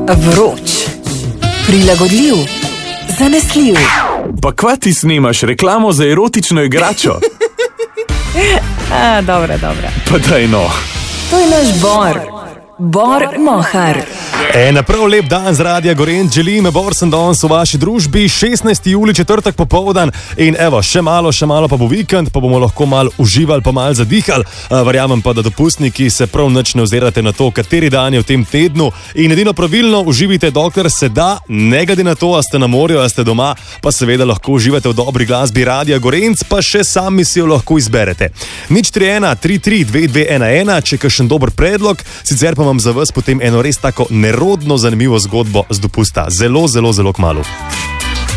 Vroč, prilagodljiv, zanesljiv. Pa kva ti snimaš reklamo za erotično igračo? Dobro. Pa daj no. To je naš Bor Mohar. Prav lep dan z Radia Gorenc želim, Bor sem danes v vaši družbi, 16. julij, četrtek popoldan in evo, še malo pa bo vikend, pa bomo lahko malo uživali, pa malo zadihali. Verjamem pa, da dopustniki se prav nič ne ozirate na to, kateri dan je v tem tednu in edino pravilno uživite, dokler se da, ne glede na to, a ste na morju, a ste doma, pa seveda lahko uživate v dobri glasbi Radia Gorenc, pa še sami si jo lahko izberete. 031 33 2211, če kakšen dober predlog, sicer pa imam za vas potem eno res tako nerodno zanimivo zgodbo z dopusta. Zelo kmalu.